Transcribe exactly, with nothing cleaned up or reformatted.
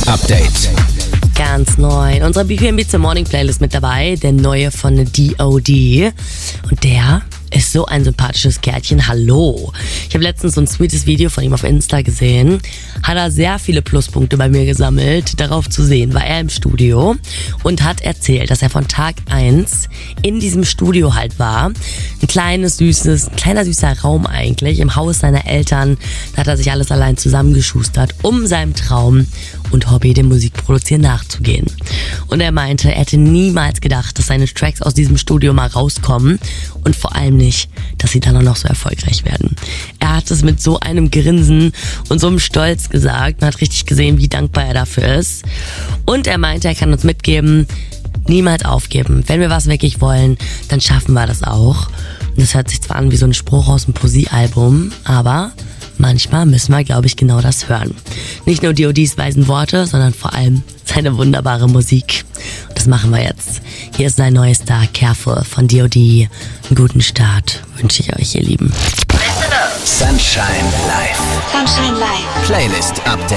Playlist Update. Ganz neu. In unserer B P M Beats Morning Playlist mit dabei, der neue von D O D. Und der ist so ein sympathisches Kärtchen. Hallo. Ich habe letztens so ein sweetes Video von ihm auf Insta gesehen. Hat er sehr viele Pluspunkte bei mir gesammelt. Darauf zu sehen war er im Studio und hat erzählt, dass er von Tag eins in diesem Studio halt war. Ein kleines, süßes, ein kleiner, süßer Raum eigentlich im Haus seiner Eltern. Da hat er sich alles allein zusammengeschustert, um seinem Traum und Hobby, dem Musikproduzieren, nachzugehen. Und er meinte, er hätte niemals gedacht, dass seine Tracks aus diesem Studio mal rauskommen und vor allem nicht, dass sie dann auch noch so erfolgreich werden. Er hat es mit so einem Grinsen und so einem Stolz gesagt. Man hat richtig gesehen, wie dankbar er dafür ist. Und er meinte, er kann uns mitgeben, niemals aufgeben. Wenn wir was wirklich wollen, dann schaffen wir das auch. Und das hört sich zwar an wie so ein Spruch aus einem Poesiealbum, aber manchmal müssen wir, glaube ich, genau das hören. Nicht nur D O Ds weisen Worte, sondern vor allem seine wunderbare Musik. Und das machen wir jetzt. Hier ist sein neues Star, Careful von D O D. Einen guten Start wünsche ich euch, ihr Lieben. Sunshine Live. Sunshine Live. Playlist Update.